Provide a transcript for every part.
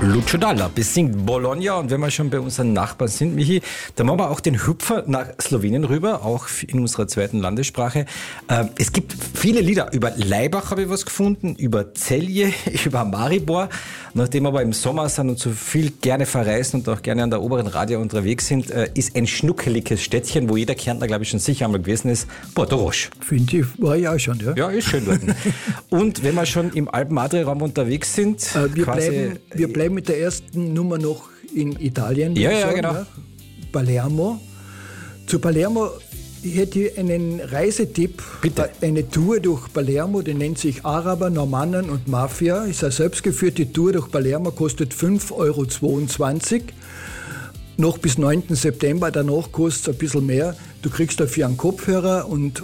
Lucio Dalla besingt Bologna, und wenn wir schon bei unseren Nachbarn sind, Michi, dann machen wir auch den Hüpfer nach Slowenien rüber, auch in unserer zweiten Landessprache. Es gibt viele Lieder. Über Laibach habe ich was gefunden, über Celje, über Maribor. Nachdem wir aber im Sommer sind und so viel gerne verreisen und auch gerne an der oberen Radie unterwegs sind, ist ein schnuckeliges Städtchen, wo jeder Kärntner, glaube ich, schon sicher einmal gewesen ist, Portorosch. Finde ich, war ich auch schon, ja. Ja, ist schön dort. Und wenn wir schon im Alpen-Adria-Raum unterwegs sind, wir bleiben mit der ersten Nummer noch in Italien. Ja, genau. Ja. Palermo. Zu Palermo hätte ich einen Reisetipp. Bitte. Eine Tour durch Palermo, die nennt sich Araber, Normannen und Mafia. Ist eine selbstgeführte Tour durch Palermo, kostet 5,22 €. Noch bis 9. September, danach kostet es ein bisschen mehr. Du kriegst dafür einen Kopfhörer und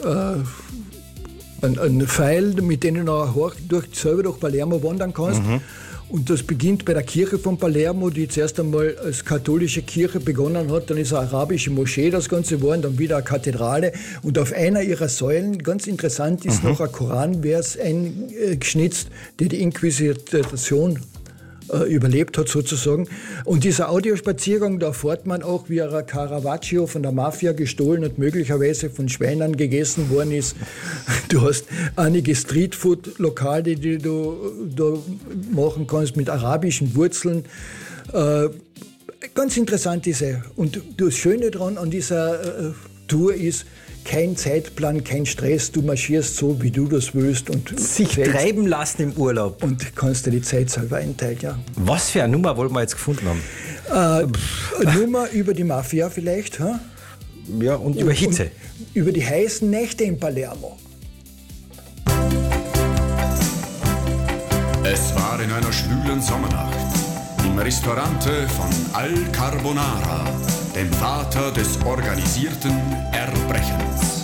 einen Pfeil, mit dem du selber durch Palermo wandern kannst. Mhm. Und das beginnt bei der Kirche von Palermo, die zuerst einmal als katholische Kirche begonnen hat. Dann ist eine arabische Moschee das Ganze geworden, dann wieder eine Kathedrale. Und auf einer ihrer Säulen, ganz interessant, ist noch ein Koranvers eingeschnitzt, der die Inquisition überlebt hat sozusagen. Und dieser Audiospaziergang, da erfährt man auch, wie ein Caravaggio von der Mafia gestohlen und möglicherweise von Schweinern gegessen worden ist. Du hast einige Streetfood-Lokale, die du da machen kannst mit arabischen Wurzeln. Ganz interessant ist er. Und das Schöne daran an dieser Tour ist, kein Zeitplan, kein Stress, du marschierst so, wie du das willst. Und sich treiben lassen im Urlaub. Und kannst dir die Zeit selber einteilen, ja. Was für eine Nummer wollen wir jetzt gefunden haben? Nummer über die Mafia vielleicht. Ja, und über Hitze. Und über die heißen Nächte in Palermo. Es war in einer schwülen Sommernacht im Ristorante von Al Carbonara, dem Vater des organisierten Erbrechens.